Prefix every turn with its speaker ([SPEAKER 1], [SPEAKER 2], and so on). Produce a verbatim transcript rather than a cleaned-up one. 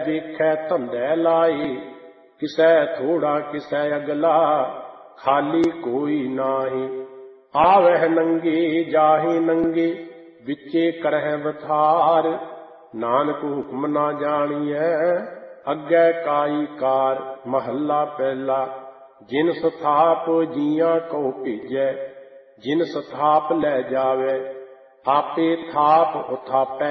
[SPEAKER 1] ਦੇਖੈ ਧੰਦੇ ਲਾਈ, ਕਿਸੈ ਥੋੜਾ ਕਿਸੈ ਅਗਲਾ, ਖਾਲੀ ਕੋਈ ਨਾਹੀ। ਆਵਹਿ ਨੰਗੇ ਜਾਹੇ ਨੰਗੇ, ਵਿੱਚੇ ਕਰਹਿ ਵਥਾਰ, ਨਾਨਕ ਹੁਕਮ ਨਾ ਜਾਣੀਐ, ਅੱਗੇ ਕਾਈ ਕਾਰ। ਮਹੱਲਾ ਪਹਿਲਾ। ਜਿਨ ਸਥਾਪ ਜੀਆਂ ਕਉ ਭੇਜੈ, ਜਿਨ ਸਥਾਪ ਲੈ ਜਾਵੈ, ਆਪੇ ਥਾਪ ਉਥਾਪੈ